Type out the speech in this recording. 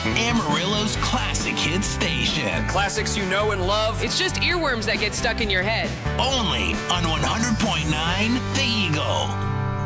Amarillo's classic hit station. Classics you know and love. It's just earworms that get stuck in your head. Only on 100.9